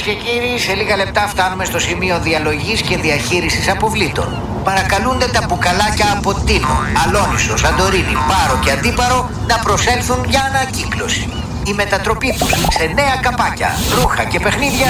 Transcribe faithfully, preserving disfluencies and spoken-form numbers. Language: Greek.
και κύριοι, σε λίγα λεπτά φτάνουμε στο σημείο διαλογής και διαχείρισης αποβλήτων. Παρακαλούνται τα μπουκαλάκια από Τίνο, Αλόνισο, Σαντορίνη, Πάρο και Αντίπαρο να προσέλθουν για ανακύκλωση. Η μετατροπή τους σε νέα καπάκια, ρούχα και παιχνίδια